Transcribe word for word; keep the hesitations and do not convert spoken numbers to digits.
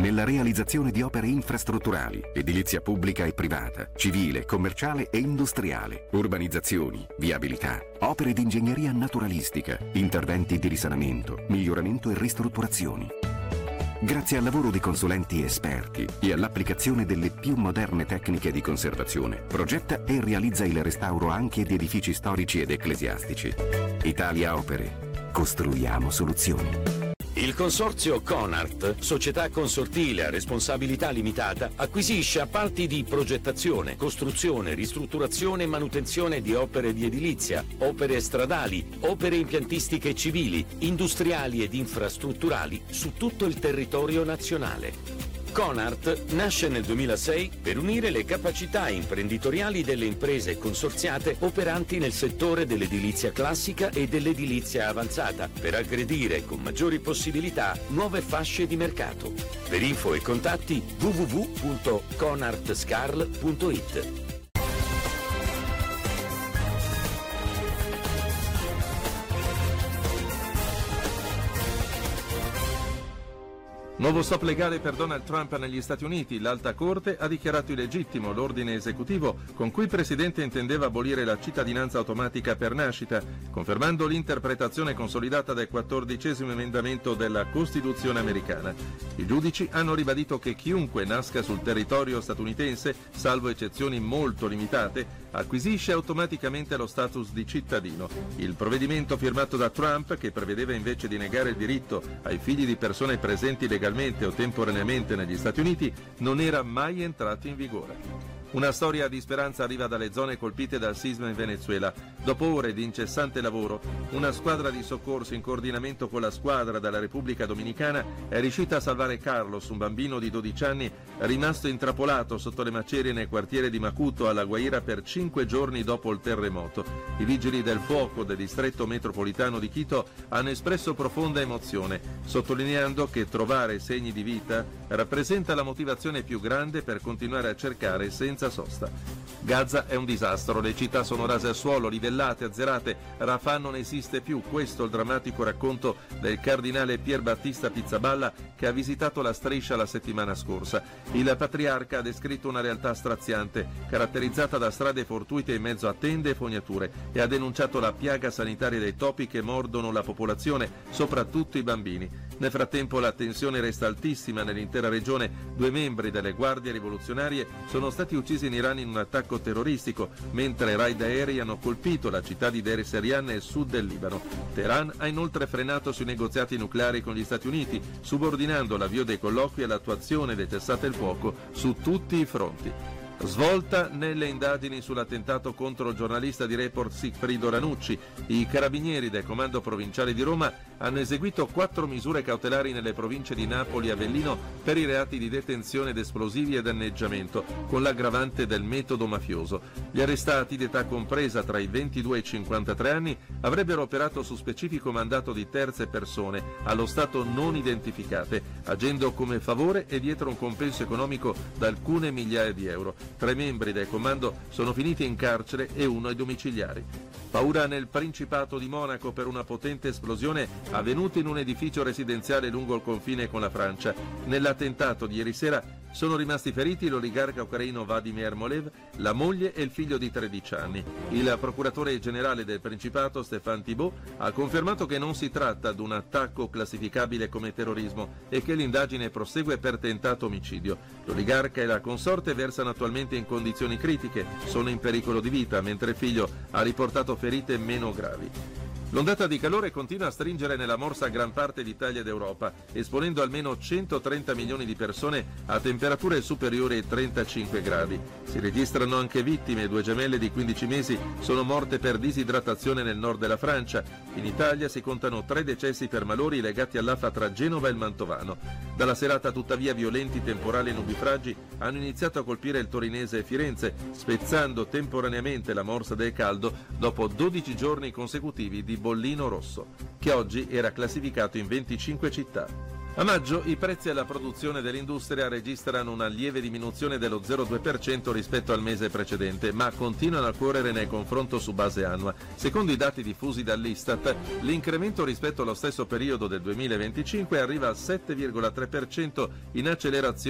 nella realizzazione di opere infrastrutturali, edilizia pubblica e privata, civile, commerciale e industriale, urbanizzazioni, viabilità, opere di ingegneria naturalistica, interventi di risanamento, miglioramento e ristrutturazioni. Grazie al lavoro di consulenti esperti e all'applicazione delle più moderne tecniche di conservazione, progetta e realizza il restauro anche di edifici storici ed ecclesiastici. Italia Opere. Costruiamo soluzioni. Il consorzio Conart, società consortile a responsabilità limitata, acquisisce appalti di progettazione, costruzione, ristrutturazione e manutenzione di opere di edilizia, opere stradali, opere impiantistiche civili, industriali ed infrastrutturali su tutto il territorio nazionale. Conart nasce nel duemilasei per unire le capacità imprenditoriali delle imprese consorziate operanti nel settore dell'edilizia classica e dell'edilizia avanzata, per aggredire con maggiori possibilità nuove fasce di mercato. Per info e contatti w w w punto conartscarl punto it. Nuovo stop legale per Donald Trump negli Stati Uniti. L'Alta Corte ha dichiarato illegittimo l'ordine esecutivo con cui il Presidente intendeva abolire la cittadinanza automatica per nascita, confermando l'interpretazione consolidata del quattordicesimo emendamento della Costituzione americana. I giudici hanno ribadito che chiunque nasca sul territorio statunitense, salvo eccezioni molto limitate, acquisisce automaticamente lo status di cittadino. Il provvedimento firmato da Trump, che prevedeva invece di negare il diritto ai figli di persone presenti legalmente o temporaneamente negli Stati Uniti, non era mai entrato in vigore. Una storia di speranza arriva dalle zone colpite dal sisma in Venezuela. Dopo ore di incessante lavoro, una squadra di soccorso in coordinamento con la squadra della Repubblica Dominicana è riuscita a salvare Carlos, un bambino di dodici anni rimasto intrappolato sotto le macerie nel quartiere di Macuto alla Guaira per cinque giorni dopo il terremoto. I vigili del fuoco del distretto metropolitano di Quito hanno espresso profonda emozione, sottolineando che trovare segni di vita rappresenta la motivazione più grande per continuare a cercare senza sosta. Gaza è un disastro, le città sono rase al suolo, livellate, azzerate, Rafah non esiste più. Questo è il drammatico racconto del cardinale Pier Battista Pizzaballa, che ha visitato la striscia la settimana scorsa. Il patriarca ha descritto una realtà straziante, caratterizzata da strade fortuite in mezzo a tende e fognature, e ha denunciato la piaga sanitaria dei topi che mordono la popolazione, soprattutto i bambini. Nel frattempo la tensione resta altissima nell'intera regione. Due membri delle guardie rivoluzionarie sono stati uccisi in Iran in un attacco terroristico, mentre raid aerei hanno colpito la città di Deir Serian nel sud del Libano. Teheran ha inoltre frenato sui negoziati nucleari con gli Stati Uniti, subordinando l'avvio dei colloqui all'attuazione del cessate il fuoco su tutti i fronti. Svolta nelle indagini sull'attentato contro il giornalista di Report Sigfrido Ranucci. I carabinieri del comando provinciale di Roma hanno eseguito quattro misure cautelari nelle province di Napoli e Avellino per i reati di detenzione ed esplosivi e danneggiamento, con l'aggravante del metodo mafioso. Gli arrestati, d'età compresa tra i ventidue e i cinquantatré anni, avrebbero operato su specifico mandato di terze persone, allo stato non identificate, agendo come favore e dietro un compenso economico da alcune migliaia di euro. Tre membri del comando sono finiti in carcere e uno ai domiciliari. Paura nel Principato di Monaco per una potente esplosione avvenuta in un edificio residenziale lungo il confine con la Francia. Nell'attentato di ieri sera sono rimasti feriti l'oligarca ucraino Vadim Ermolev, la moglie e il figlio di tredici anni. Il procuratore generale del Principato, Stéphane Thibault, ha confermato che non si tratta di un attacco classificabile come terrorismo e che l'indagine prosegue per tentato omicidio. L'oligarca e la consorte versano attualmente in condizioni critiche, sono in pericolo di vita, mentre il figlio ha riportato ferite meno gravi. L'ondata di calore continua a stringere nella morsa gran parte d'Italia ed Europa, esponendo almeno centotrenta milioni di persone a temperature superiori ai trentacinque gradi. Si registrano anche vittime, due gemelle di quindici mesi sono morte per disidratazione nel nord della Francia. In Italia si contano tre decessi per malori legati all'afa tra Genova e il Mantovano. Dalla serata tuttavia violenti temporali e nubifragi hanno iniziato a colpire il torinese e Firenze, spezzando temporaneamente la morsa del caldo dopo dodici giorni consecutivi di bollino rosso, che oggi era classificato in venticinque città. A maggio i prezzi alla produzione dell'industria registrano una lieve diminuzione dello zero virgola due per cento rispetto al mese precedente, ma continuano a correre nel confronto su base annua. Secondo i dati diffusi dall'Istat, l'incremento rispetto allo stesso periodo del duemilaventicinque arriva al sette virgola tre per cento in accelerazione